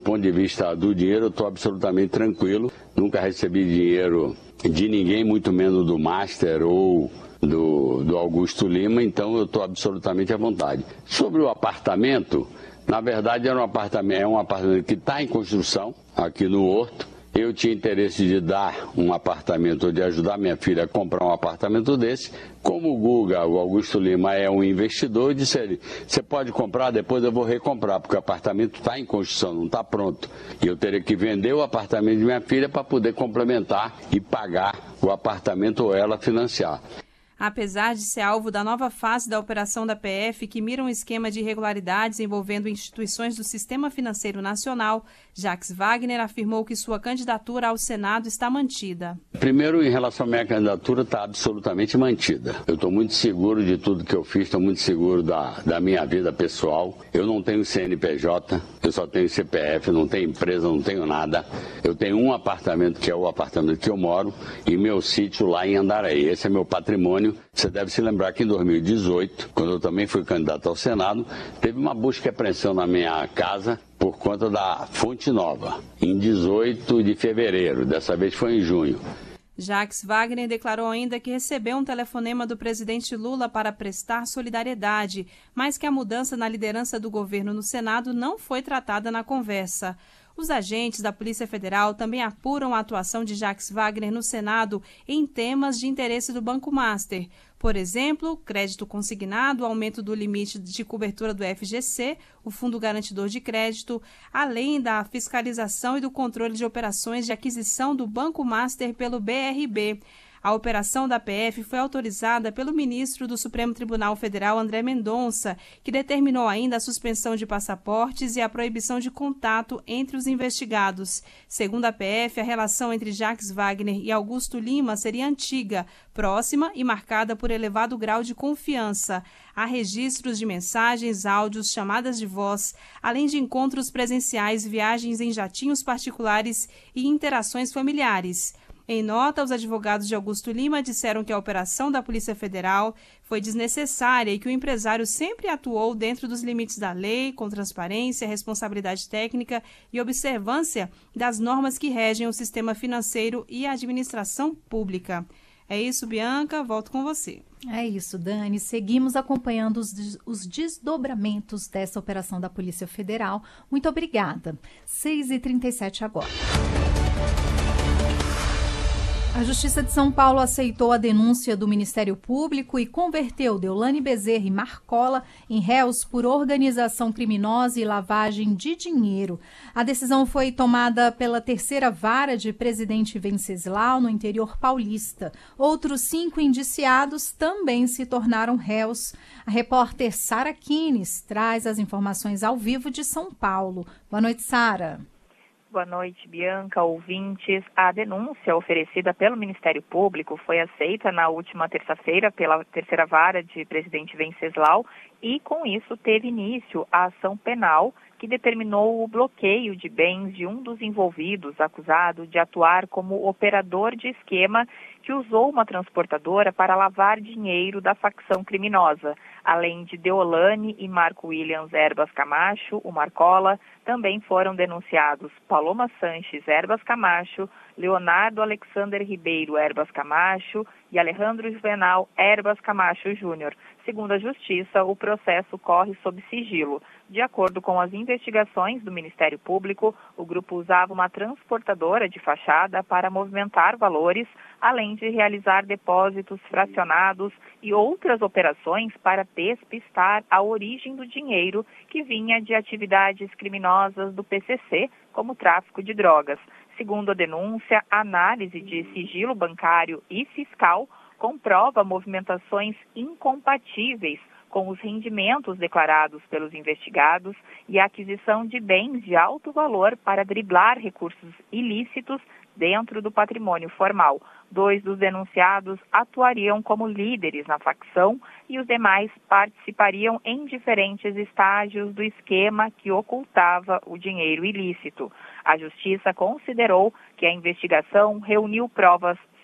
Do ponto de vista do dinheiro, eu estou absolutamente tranquilo. Nunca recebi dinheiro de ninguém, muito menos do Master ou do Augusto Lima, então eu estou absolutamente à vontade. Sobre o apartamento, na verdade é um apartamento que está em construção aqui no Horto. Eu tinha interesse de dar um apartamento, ou de ajudar minha filha a comprar um apartamento desse. Como o Guga, o Augusto Lima, é um investidor, eu disse a ele, você pode comprar, depois eu vou recomprar, porque o apartamento está em construção, não está pronto. E eu teria que vender o apartamento de minha filha para poder complementar e pagar o apartamento ou ela financiar. Apesar de ser alvo da nova fase da operação da PF, que mira um esquema de irregularidades envolvendo instituições do Sistema Financeiro Nacional, Jacques Wagner afirmou que sua candidatura ao Senado está mantida. Primeiro, em relação à minha candidatura, está absolutamente mantida. Eu estou muito seguro de tudo que eu fiz, estou muito seguro da minha vida pessoal. Eu não tenho CNPJ, eu só tenho CPF, não tenho empresa, não tenho nada. Eu tenho um apartamento, que é o apartamento que eu moro, e meu sítio lá em Andaraí. Esse é meu patrimônio. Você deve se lembrar que em 2018, quando eu também fui candidato ao Senado, teve uma busca e apreensão na minha casa por conta da Fonte Nova, em 18 de fevereiro, dessa vez foi em junho. Jacques Wagner declarou ainda que recebeu um telefonema do presidente Lula para prestar solidariedade, mas que a mudança na liderança do governo no Senado não foi tratada na conversa. Os agentes da Polícia Federal também apuram a atuação de Jacques Wagner no Senado em temas de interesse do Banco Master. Por exemplo, crédito consignado, aumento do limite de cobertura do FGC, o Fundo Garantidor de Crédito, além da fiscalização e do controle de operações de aquisição do Banco Master pelo BRB. A operação da PF foi autorizada pelo ministro do Supremo Tribunal Federal, André Mendonça, que determinou ainda a suspensão de passaportes e a proibição de contato entre os investigados. Segundo a PF, a relação entre Jacques Wagner e Augusto Lima seria antiga, próxima e marcada por elevado grau de confiança. Há registros de mensagens, áudios, chamadas de voz, além de encontros presenciais, viagens em jatinhos particulares e interações familiares. Em nota, os advogados de Augusto Lima disseram que a operação da Polícia Federal foi desnecessária e que o empresário sempre atuou dentro dos limites da lei, com transparência, responsabilidade técnica e observância das normas que regem o sistema financeiro e a administração pública. É isso, Bianca, volto com você. É isso, Dani. Seguimos acompanhando os desdobramentos dessa operação da Polícia Federal. Muito obrigada. 6h37 agora. A Justiça de São Paulo aceitou a denúncia do Ministério Público e converteu Deolane Bezerra e Marcola em réus por organização criminosa e lavagem de dinheiro. A decisão foi tomada pela 3ª Vara de Presidente Venceslau, no interior paulista. Outros 5 indiciados também se tornaram réus. A repórter Sara Kines traz as informações ao vivo de São Paulo. Boa noite, Sara. Boa noite, Bianca, ouvintes. A denúncia oferecida pelo Ministério Público foi aceita na última terça-feira pela 3ª Vara de Presidente Venceslau e, com isso, teve início a ação penal que determinou o bloqueio de bens de um dos envolvidos, acusado de atuar como operador de esquema que usou uma transportadora para lavar dinheiro da facção criminosa. Além de Deolane e Marco Williams Erbas Camacho, o Marcola, também foram denunciados Paloma Sanches Erbas Camacho, Leonardo Alexander Ribeiro Erbas Camacho e Alejandro Juvenal Erbas Camacho Júnior. Segundo a Justiça, o processo corre sob sigilo. De acordo com as investigações do Ministério Público, o grupo usava uma transportadora de fachada para movimentar valores, além de realizar depósitos fracionados e outras operações para despistar a origem do dinheiro que vinha de atividades criminosas do PCC, como tráfico de drogas. Segundo a denúncia, a análise de sigilo bancário e fiscal comprova movimentações incompatíveis com os rendimentos declarados pelos investigados e a aquisição de bens de alto valor para driblar recursos ilícitos dentro do patrimônio formal. 2 dos denunciados atuariam como líderes na facção e os demais participariam em diferentes estágios do esquema que ocultava o dinheiro ilícito. A Justiça considerou que a investigação reuniu provas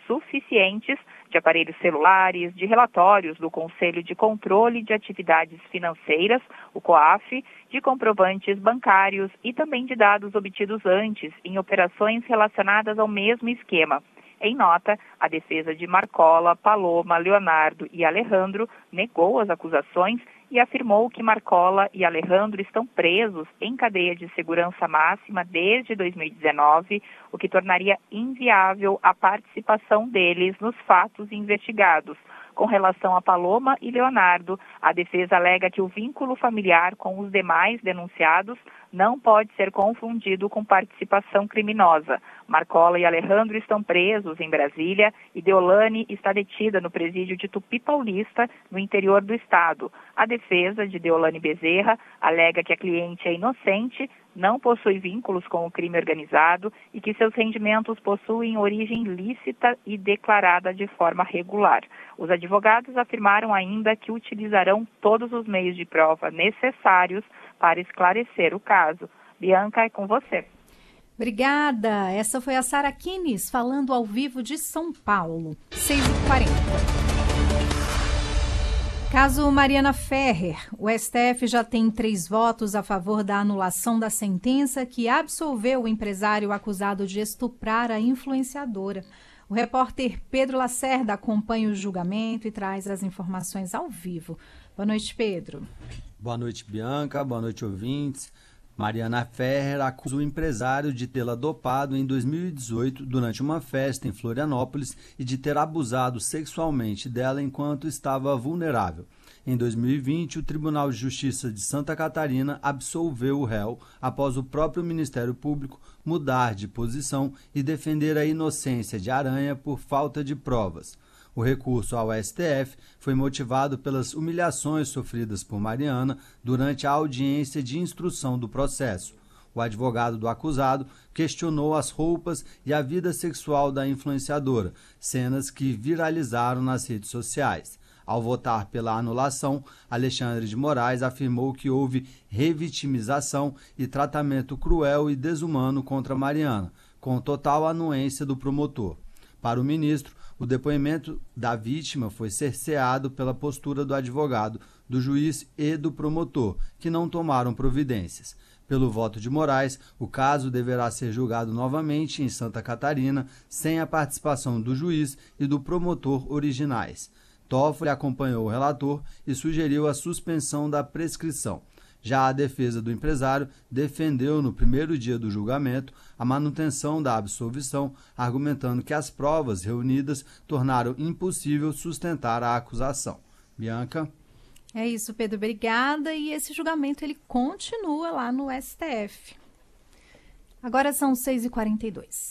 suficientes de aparelhos celulares, de relatórios do Conselho de Controle de Atividades Financeiras, o COAF, de comprovantes bancários e também de dados obtidos antes em operações relacionadas ao mesmo esquema. Em nota, a defesa de Marcola, Paloma, Leonardo e Alejandro negou as acusações e afirmou que Marcola e Alejandro estão presos em cadeia de segurança máxima desde 2019, o que tornaria inviável a participação deles nos fatos investigados. Com relação a Paloma e Leonardo, a defesa alega que o vínculo familiar com os demais denunciados não pode ser confundido com participação criminosa. Marcola e Alejandro estão presos em Brasília e Deolane está detida no presídio de Tupi Paulista, no interior do estado. A defesa de Deolane Bezerra alega que a cliente é inocente, não possui vínculos com o crime organizado e que seus rendimentos possuem origem lícita e declarada de forma regular. Os advogados afirmaram ainda que utilizarão todos os meios de prova necessários para esclarecer o caso. Bianca, é com você. Obrigada. Essa foi a Sara Kines falando ao vivo de São Paulo. 6h40. Caso Mariana Ferrer, o STF já tem 3 votos a favor da anulação da sentença que absolveu o empresário acusado de estuprar a influenciadora. O repórter Pedro Lacerda acompanha o julgamento e traz as informações ao vivo. Boa noite, Pedro. Boa noite, Bianca. Boa noite, ouvintes. Mariana Ferrer acusa o empresário de tê-la dopado em 2018 durante uma festa em Florianópolis e de ter abusado sexualmente dela enquanto estava vulnerável. Em 2020, o Tribunal de Justiça de Santa Catarina absolveu o réu após o próprio Ministério Público mudar de posição e defender a inocência de Aranha por falta de provas. O recurso ao STF foi motivado pelas humilhações sofridas por Mariana durante a audiência de instrução do processo. O advogado do acusado questionou as roupas e a vida sexual da influenciadora, cenas que viralizaram nas redes sociais. Ao votar pela anulação, Alexandre de Moraes afirmou que houve revitimização e tratamento cruel e desumano contra Mariana, com total anuência do promotor. Para o ministro, o depoimento da vítima foi cerceado pela postura do advogado, do juiz e do promotor, que não tomaram providências. Pelo voto de Moraes, o caso deverá ser julgado novamente em Santa Catarina, sem a participação do juiz e do promotor originais. Toffoli acompanhou o relator e sugeriu a suspensão da prescrição. Já a defesa do empresário defendeu no primeiro dia do julgamento a manutenção da absolvição, argumentando que as provas reunidas tornaram impossível sustentar a acusação. Bianca? É isso, Pedro. Obrigada. E esse julgamento ele continua lá no STF. Agora são 6h42.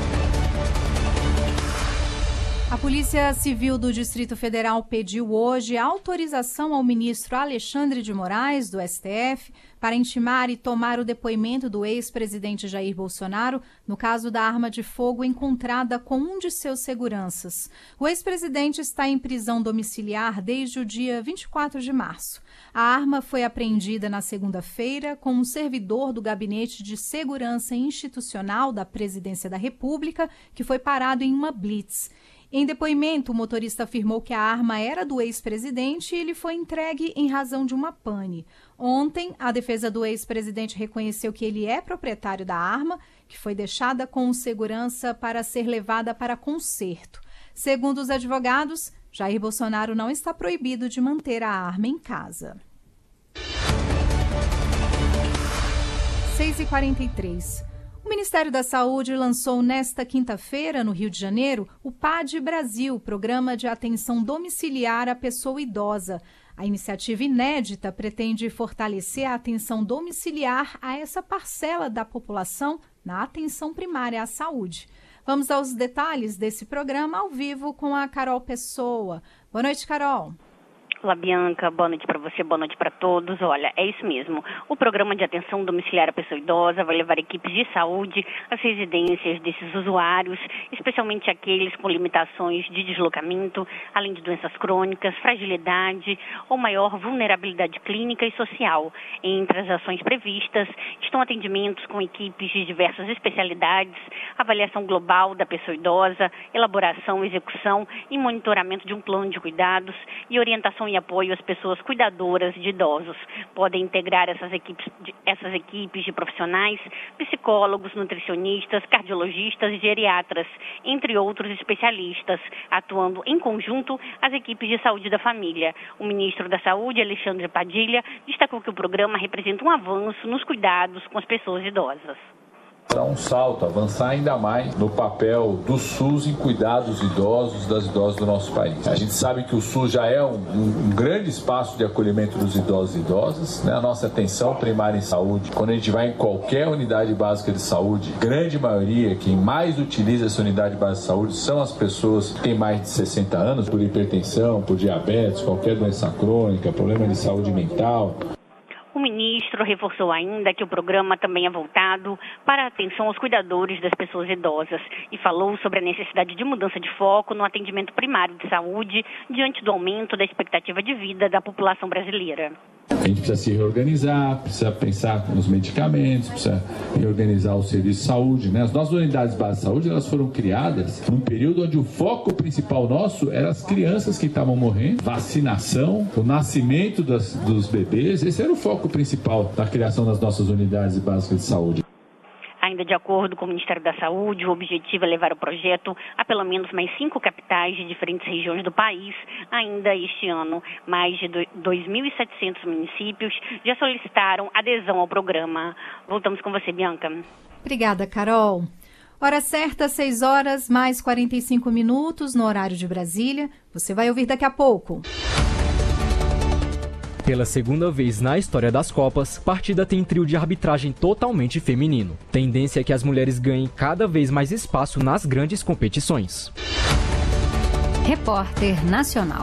A Polícia Civil do Distrito Federal pediu hoje autorização ao ministro Alexandre de Moraes, do STF, para intimar e tomar o depoimento do ex-presidente Jair Bolsonaro no caso da arma de fogo encontrada com um de seus seguranças. O ex-presidente está em prisão domiciliar desde o dia 24 de março. A arma foi apreendida na segunda-feira com um servidor do Gabinete de Segurança Institucional da Presidência da República, que foi parado em uma blitz. Em depoimento, o motorista afirmou que a arma era do ex-presidente e ele foi entregue em razão de uma pane. Ontem, a defesa do ex-presidente reconheceu que ele é proprietário da arma, que foi deixada com segurança para ser levada para conserto. Segundo os advogados, Jair Bolsonaro não está proibido de manter a arma em casa. 6h43. O Ministério da Saúde lançou nesta quinta-feira, no Rio de Janeiro, o PAD Brasil, Programa de Atenção Domiciliar à Pessoa Idosa. A iniciativa inédita pretende fortalecer a atenção domiciliar a essa parcela da população na atenção primária à saúde. Vamos aos detalhes desse programa ao vivo com a Carol Pessoa. Boa noite, Carol. Olá, Bianca, boa noite para você, boa noite para todos. Olha, é isso mesmo. O programa de atenção domiciliar à pessoa idosa vai levar equipes de saúde às residências desses usuários, especialmente aqueles com limitações de deslocamento, além de doenças crônicas, fragilidade ou maior vulnerabilidade clínica e social. Entre as ações previstas estão atendimentos com equipes de diversas especialidades, avaliação global da pessoa idosa, elaboração, execução e monitoramento de um plano de cuidados e orientação e apoio às pessoas cuidadoras de idosos. Podem integrar essas equipes de profissionais, psicólogos, nutricionistas, cardiologistas e geriatras, entre outros especialistas, atuando em conjunto às equipes de saúde da família. O ministro da Saúde, Alexandre Padilha, destacou que o programa representa um avanço nos cuidados com as pessoas idosas. Dar um salto, avançar ainda mais no papel do SUS em cuidar dos idosos, das idosas do nosso país. A gente sabe que o SUS já é um grande espaço de acolhimento dos idosos e idosas, né? A nossa atenção primária em saúde, quando a gente vai em qualquer unidade básica de saúde, grande maioria, quem mais utiliza essa unidade básica de saúde são as pessoas que têm mais de 60 anos, por hipertensão, por diabetes, qualquer doença crônica, problema de saúde mental. O ministro reforçou ainda que o programa também é voltado para a atenção aos cuidadores das pessoas idosas e falou sobre a necessidade de mudança de foco no atendimento primário de saúde diante do aumento da expectativa de vida da população brasileira. A gente precisa se reorganizar, precisa pensar nos medicamentos, precisa reorganizar o serviço de saúde, né? As nossas unidades básicas de saúde, elas foram criadas num período onde o foco principal nosso era as crianças que estavam morrendo, vacinação, o nascimento dos bebês. Esse era o foco principal da criação das nossas unidades básicas de saúde. Ainda de acordo com o Ministério da Saúde, o objetivo é levar o projeto a pelo menos mais 5 capitais de diferentes regiões do país ainda este ano. Mais de 2.700 municípios já solicitaram adesão ao programa. Voltamos com você, Bianca. Obrigada, Carol. Hora certa, 6 horas mais 45 minutos no horário de Brasília. Você vai ouvir daqui a pouco. Pela segunda vez na história das Copas, partida tem trio de arbitragem totalmente feminino. Tendência é que as mulheres ganhem cada vez mais espaço nas grandes competições. Repórter Nacional.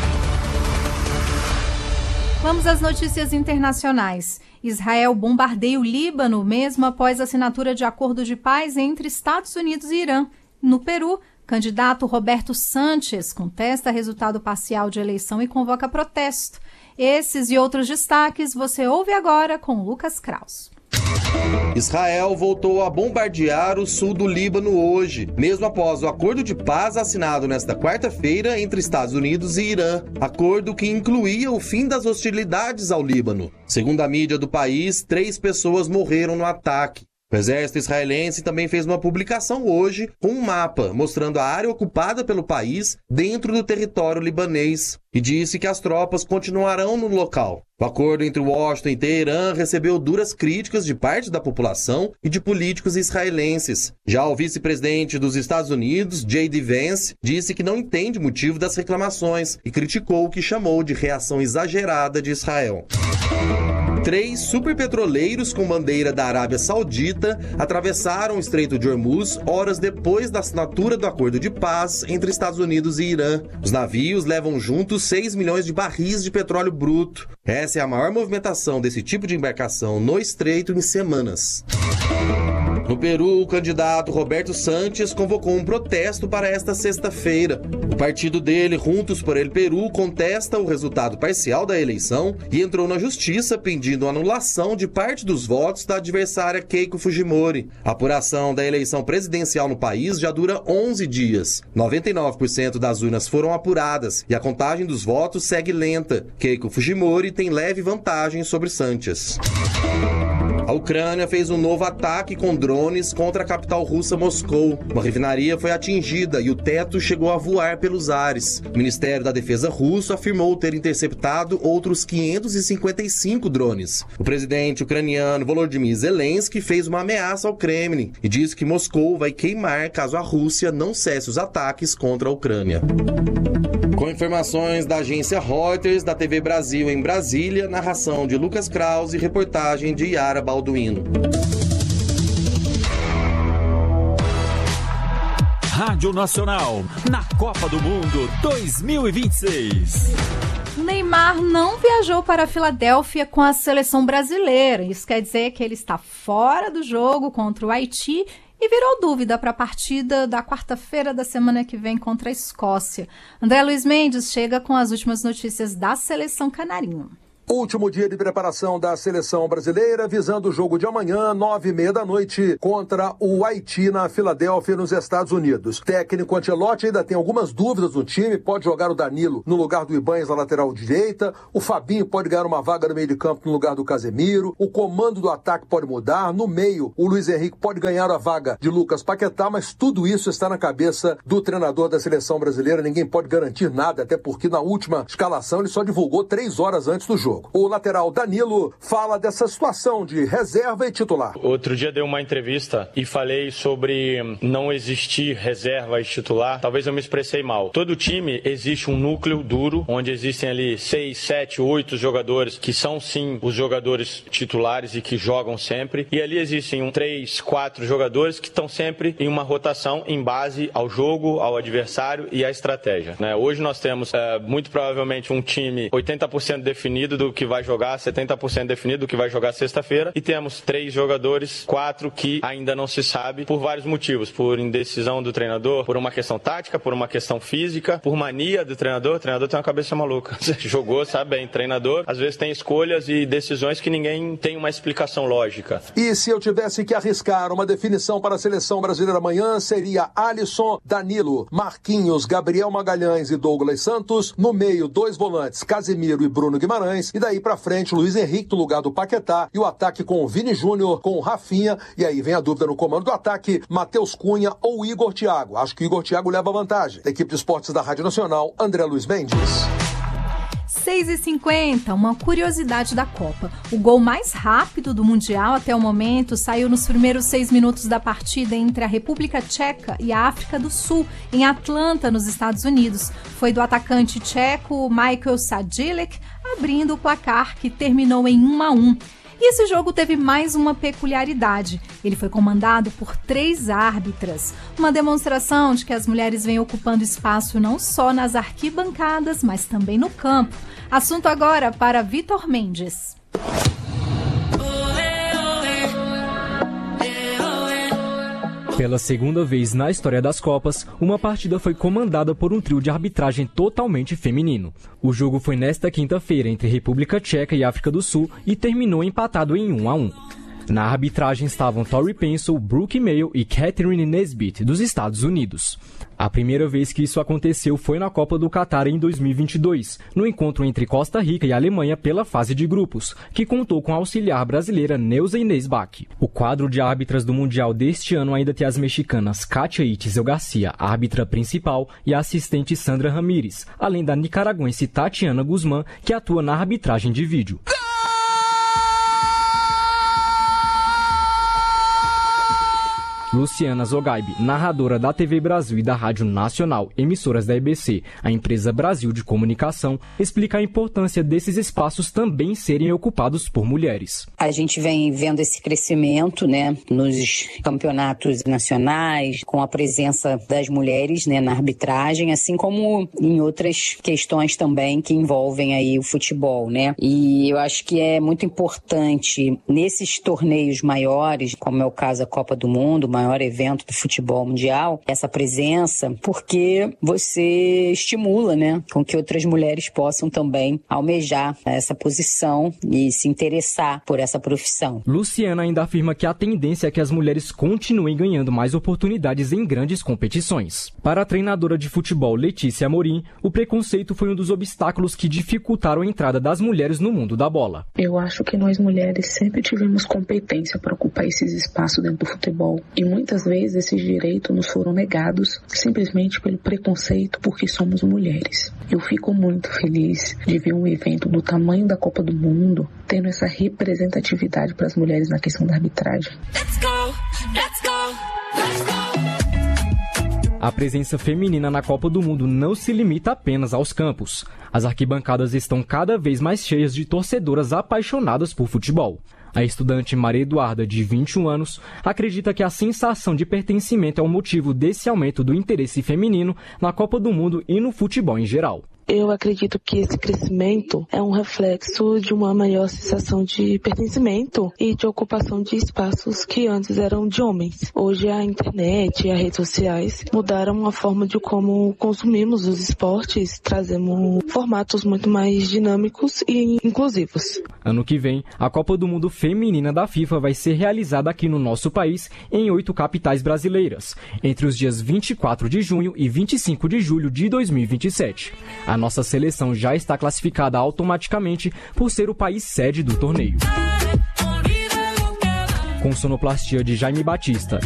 Vamos às notícias internacionais. Israel bombardeia o Líbano mesmo após a assinatura de acordo de paz entre Estados Unidos e Irã. No Peru, candidato Roberto Sanches contesta resultado parcial de eleição e convoca protesto. Esses e outros destaques você ouve agora com Lucas Kraus. Israel voltou a bombardear o sul do Líbano hoje, mesmo após o acordo de paz assinado nesta quarta-feira entre Estados Unidos e Irã, acordo que incluía o fim das hostilidades ao Líbano. Segundo a mídia do país, 3 pessoas morreram no ataque. O exército israelense também fez uma publicação hoje com um mapa mostrando a área ocupada pelo país dentro do território libanês e disse que as tropas continuarão no local. O acordo entre Washington e Teherã recebeu duras críticas de parte da população e de políticos israelenses. Já o vice-presidente dos Estados Unidos, J.D. Vance, disse que não entende o motivo das reclamações e criticou o que chamou de reação exagerada de Israel. 3 superpetroleiros com bandeira da Arábia Saudita atravessaram o Estreito de Hormuz horas depois da assinatura do acordo de paz entre Estados Unidos e Irã. Os navios levam juntos 6 milhões de barris de petróleo bruto. Essa é a maior movimentação desse tipo de embarcação no Estreito em semanas. No Peru, o candidato Roberto Sanches convocou um protesto para esta sexta-feira. O partido dele, Juntos por el Peru, contesta o resultado parcial da eleição e entrou na justiça pedindo a anulação de parte dos votos da adversária Keiko Fujimori. A apuração da eleição presidencial no país já dura 11 dias. 99% das urnas foram apuradas e a contagem dos votos segue lenta. Keiko Fujimori tem leve vantagem sobre Sanches. A Ucrânia fez um novo ataque com drones contra a capital russa Moscou. Uma refinaria foi atingida e o teto chegou a voar pelos ares. O Ministério da Defesa russo afirmou ter interceptado outros 555 drones. O presidente ucraniano Volodymyr Zelensky fez uma ameaça ao Kremlin e disse que Moscou vai queimar caso a Rússia não cesse os ataques contra a Ucrânia. Com informações da agência Reuters, da TV Brasil em Brasília, narração de Lucas Kraus e reportagem de Yara Balduino. Rádio Nacional, na Copa do Mundo 2026. O Neymar não viajou para a Filadélfia com a seleção brasileira. Isso quer dizer que ele está fora do jogo contra o Haiti e virou dúvida para a partida da quarta-feira da semana que vem contra a Escócia. André Luiz Mendes chega com as últimas notícias da seleção canarinho. Último dia de preparação da seleção brasileira, visando o jogo de amanhã, 9h30 da noite, contra o Haiti na Filadélfia, nos Estados Unidos. Técnico Ancelotti ainda tem algumas dúvidas no time, pode jogar o Danilo no lugar do Ibanez na lateral direita, o Fabinho pode ganhar uma vaga no meio de campo no lugar do Casemiro, o comando do ataque pode mudar, no meio o Luiz Henrique pode ganhar a vaga de Lucas Paquetá, mas tudo isso está na cabeça do treinador da seleção brasileira, ninguém pode garantir nada, até porque na última escalação ele só divulgou 3 horas antes do jogo. O lateral Danilo fala dessa situação de reserva e titular. Outro dia dei uma entrevista e falei sobre não existir reserva e titular. Talvez eu me expressei mal. Todo time existe um núcleo duro, onde existem ali 6, 7, 8 jogadores que são sim os jogadores titulares e que jogam sempre. E ali existem 3, 4 jogadores que estão sempre em uma rotação em base ao jogo, ao adversário e à estratégia. Hoje nós temos muito provavelmente um time 80% definido do que vai jogar, 70% definido do que vai jogar sexta-feira, e temos 3 jogadores, 4 que ainda não se sabe por vários motivos, por indecisão do treinador, por uma questão tática, por uma questão física, por mania do treinador. O treinador tem uma cabeça maluca. Você jogou, sabe bem, treinador às vezes tem escolhas e decisões que ninguém tem uma explicação lógica. E se eu tivesse que arriscar uma definição para a seleção brasileira amanhã, seria Alisson, Danilo, Marquinhos, Gabriel Magalhães e Douglas Santos, no meio 2 volantes, Casemiro e Bruno Guimarães, e daí pra frente Luiz Henrique no lugar do Paquetá, e o ataque com o Vini Júnior, com o Rafinha, e aí vem a dúvida no comando do ataque, Matheus Cunha ou Igor Thiago. Acho que o Igor Thiago leva vantagem. Da equipe de esportes da Rádio Nacional, André Luiz Mendes. 6h50, uma curiosidade da Copa. O gol mais rápido do Mundial até o momento saiu nos primeiros 6 minutos da partida entre a República Tcheca e a África do Sul, em Atlanta, nos Estados Unidos. Foi do atacante tcheco Michael Sadilek, abrindo o placar, que terminou em 1-1. E esse jogo teve mais uma peculiaridade. Ele foi comandado por 3 árbitras. Uma demonstração de que as mulheres vêm ocupando espaço não só nas arquibancadas, mas também no campo. Assunto agora para Vitor Mendes. Pela segunda vez na história das Copas, uma partida foi comandada por um trio de arbitragem totalmente feminino. O jogo foi nesta quinta-feira entre República Tcheca e África do Sul e terminou empatado em 1-1. Na arbitragem estavam Tori Pencil, Brooke Mayo e Catherine Nesbitt, dos Estados Unidos. A primeira vez que isso aconteceu foi na Copa do Catar em 2022, no encontro entre Costa Rica e Alemanha pela fase de grupos, que contou com a auxiliar brasileira Neuza Inês Bach. O quadro de árbitras do Mundial deste ano ainda tem as mexicanas Kátia Itzel Garcia, a árbitra principal, e a assistente Sandra Ramírez, além da nicaragüense Tatiana Guzmán, que atua na arbitragem de vídeo. Luciana Zogaibe, narradora da TV Brasil e da Rádio Nacional, emissoras da EBC, a empresa Brasil de Comunicação, explica a importância desses espaços também serem ocupados por mulheres. A gente vem vendo esse crescimento, nos campeonatos nacionais, com a presença das mulheres, na arbitragem, assim como em outras questões também que envolvem aí o futebol, E eu acho que é muito importante nesses torneios maiores, como é o caso da Copa do Mundo, maior evento do futebol mundial, essa presença, porque você estimula, com que outras mulheres possam também almejar essa posição e se interessar por essa profissão. Luciana ainda afirma que a tendência é que as mulheres continuem ganhando mais oportunidades em grandes competições. Para a treinadora de futebol Letícia Amorim, o preconceito foi um dos obstáculos que dificultaram a entrada das mulheres no mundo da bola. Eu acho que nós mulheres sempre tivemos competência para ocupar esses espaços dentro do futebol. E muitas vezes esses direitos nos foram negados simplesmente pelo preconceito porque somos mulheres. Eu fico muito feliz de ver um evento do tamanho da Copa do Mundo tendo essa representatividade para as mulheres na questão da arbitragem. A presença feminina na Copa do Mundo não se limita apenas aos campos. As arquibancadas estão cada vez mais cheias de torcedoras apaixonadas por futebol. A estudante Maria Eduarda, de 21 anos, acredita que a sensação de pertencimento é o motivo desse aumento do interesse feminino na Copa do Mundo e no futebol em geral. Eu acredito que esse crescimento é um reflexo de uma maior sensação de pertencimento e de ocupação de espaços que antes eram de homens. Hoje a internet e as redes sociais mudaram a forma de como consumimos os esportes, trazemos formatos muito mais dinâmicos e inclusivos. Ano que vem, a Copa do Mundo Feminina da FIFA vai ser realizada aqui no nosso país em 8 capitais brasileiras, entre os dias 24 de junho e 25 de julho de 2027. A nossa seleção já está classificada automaticamente por ser o país sede do torneio. Com sonoplastia de Jaime Batista